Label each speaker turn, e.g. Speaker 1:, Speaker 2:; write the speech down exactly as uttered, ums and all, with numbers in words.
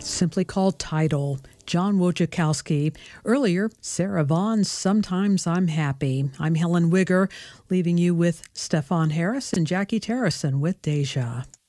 Speaker 1: simply called Title. John Wojciechowski. Earlier, Sarah Vaughan's Sometimes I'm Happy. I'm Helen Wigger, leaving you with Stefan Harris and Jackie Terrison with Deja.